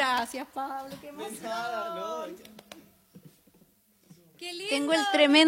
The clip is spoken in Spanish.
Gracias, Pablo. Qué emoción. De nada, no. Qué lindo. Tengo el tremendo